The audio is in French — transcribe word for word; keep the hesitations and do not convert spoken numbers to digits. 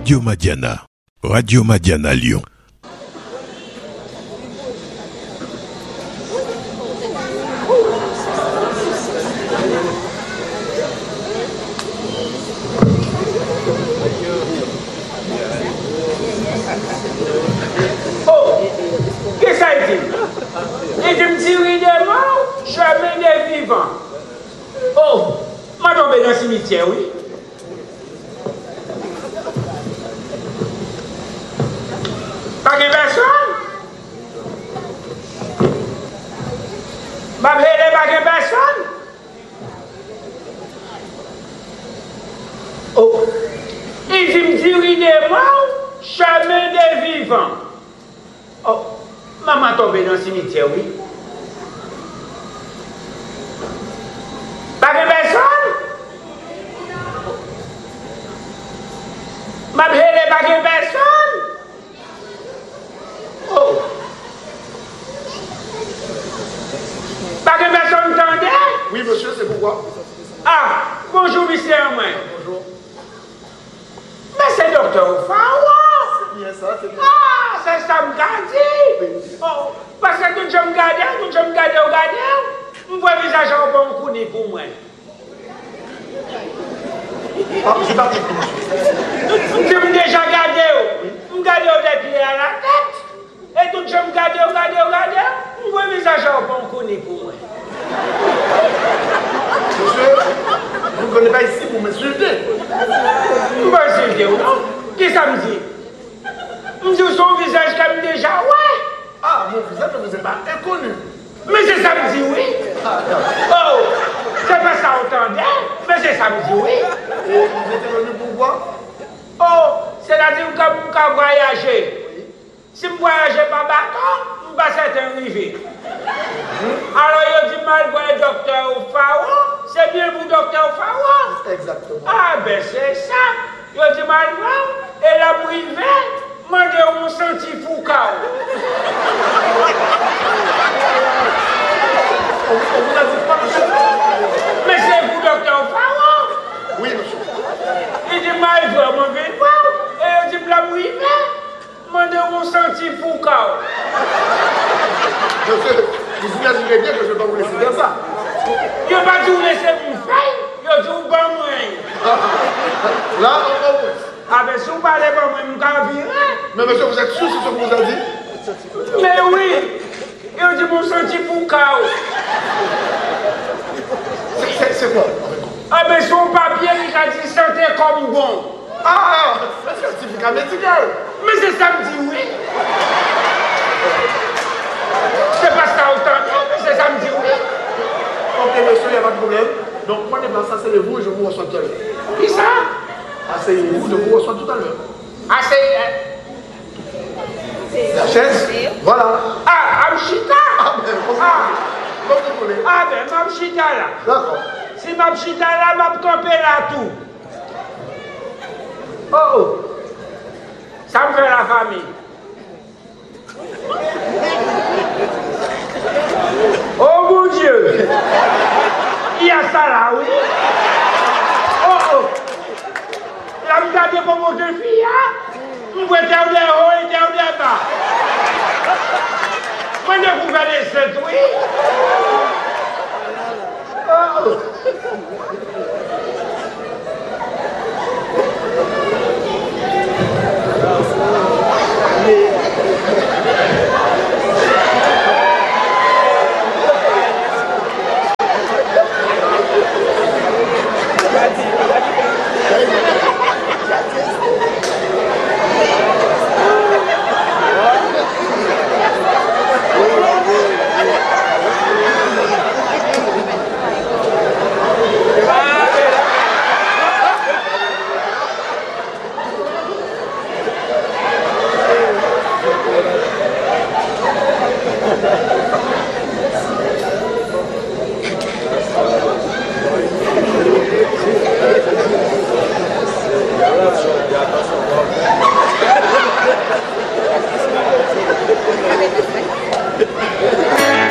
Radio Madiana. Radio Madiana Lyon. Oh, qu'est-ce que ça dit? Il dit me tirer des morts, jamais des vivants. Oh, m'a tombé dans le cimetière, oui. Pas de personne? M'a vélé pas de personne? Oh, il dit me tirer des morts, jamais des vivants. Oh, maman tombé dans le cimetière, oui. Pas de personne? Ma belle, pas de personne? Oh. Pas de personne entendait? Oui, monsieur, c'est pourquoi? Ah, bonjour, monsieur Romain. Bonjour. Mais c'est docteur Fawa. C'est bien ça, c'est bien. Ah, c'est ça me garde. Oh, parce que tout je me garde, tout je me garde, regarde. Je vois le visage en bon coup pour moi. Ah, j'ai pas compris, monsieur. Je me déjà gardé, je me garde des pieds à la tête. Et tout je me garde, regarde, regarde. Je vois le visage en bon coup pour moi. Monsieur, vous ne venez pas ici pour m'insulter. M'insulter ou non? Qu'est-ce que ça me dit? Me dit son visage comme déjà, ouais. Ah, mon visage ne vous est pas inconnu. Mais c'est ça me dit oui. Ah, d'accord. Oh, c'est pas ça entendait, mais c'est ça me dit oui. Et vous étiez venu pour voir? Oh, c'est-à-dire que je peux voyager. Si je voyage par bateau, je vais certains river. Alors, il dit mal pour le docteur Fawa, c'est bien pour le docteur Fawa. Exactement. Ah, ben c'est ça. Il dit mal pour, et la privée, mandez mon senti Foucault. On on vous l'a dit pas, monsieur? Mais c'est pour le docteur Fawa. Oui, monsieur. Il dit mal pour mon ville, et il dit la privée, mandez mon senti Foucault. Monsieur, vous imaginez bien que je ne vais pas vous laisser faire ça. Je ne vais pas tout laisser mon frère, je joue pas moi. Là, on va vous. Ah ben si vous parlez pas moi, je vais virer. Mais monsieur, vous êtes sûr c'est ce qu'on vous a dit? Mais oui, je dis mon senti Foucault. C'est- c'est- C'est quoi? Ah ben son papier, il a dit santé comme bon. Ah, c'est un certificat médical. Mais c'est ça me dit oui. C'est pas ça autant, mais c'est ça me dit oui. Ok, monsieur, il n'y a pas de problème. Donc, prenez place, asseyez-vous et je vous reçois tout à l'heure. Qui ça? Asseyez-vous, je vous reçois tout à l'heure. Ah c'est... La chaise? Voilà. Ah, Amchita. Ah, ben, comme vous Ah, voulez. Comme vous voulez. ah ben, Amchita là. D'accord. Si Amchita là, m'a campé là tout. Oh, oh. Ça me fait la famille. Oh mon Dieu! Il y a ça là, oui? Oh oh! Là, vous regardez pour vos deux filles, hein? Vous pouvez faire des hauts et des bas. Moi, je vous fais des sept, oui? Oh oh!